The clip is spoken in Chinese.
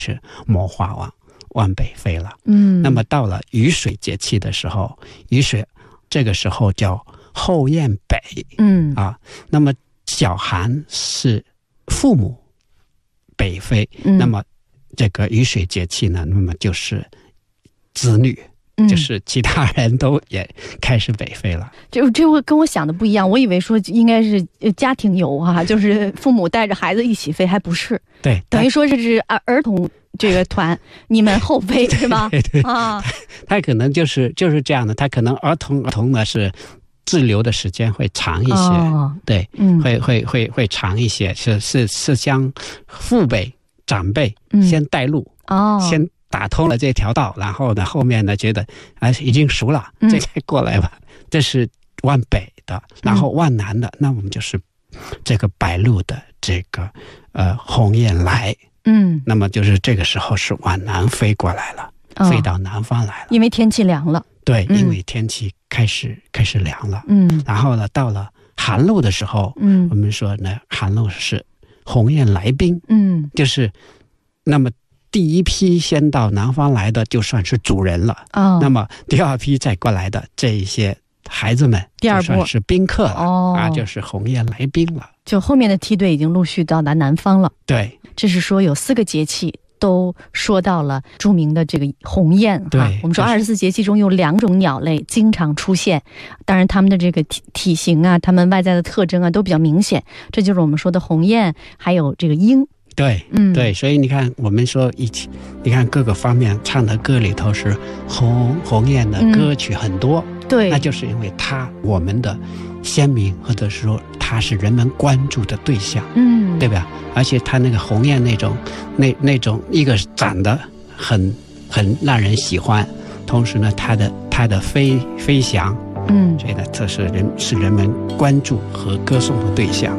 是魔化往北飞了。那么到了雨水节气的时候，雨水这个时候叫后雁北。那么小寒是父母北飞，那么这个雨水节气呢，那么就是子女，就是其他人都也开始北飞了。 这跟我想的不一样，我以为说应该是家庭游啊，就是父母带着孩子一起飞，还不是。 对， 等于说这是儿童这个团，你们后飞是吧？ 对啊，他可能就是这样的，他可能儿童呢是滞留的时间会长一些，对，会长一些，是将父辈长辈先带路，先打通了这条道，然后呢后面呢觉得已经熟了，这才过来吧。这是往北的，然后往南的，那我们就是这个白鹭的这个鸿雁来，那么就是这个时候是往南飞过来了，飞到南方来了， 因为天气凉了。 对，因为天气开始凉了。然后呢，到了寒露的时候，我们说呢，寒露是鸿雁来宾，就是那么第一批先到南方来的就算是主人了，那么第二批再过来的这一些孩子们就算是宾客了，就是鸿雁来宾了。 就后面的梯队已经陆续到达南方了。 对， 这是说有4个节气都说到了著名的这个鸿雁。 对， 我们说24节气中有2种鸟类经常出现，当然它们的这个体型啊，它们外在的特征啊都比较明显，这就是我们说的鸿雁，还有这个鹰。 对，对，所以你看，我们说你看各个方面唱的歌里头是鸿雁的歌曲很多， 对， 那就是因为我们的先民，或者说它是人们关注的对象，对吧？而且它那个鸿雁那种一个长得很让人喜欢，同时呢它的飞翔，这个这是人们关注和歌颂的对象。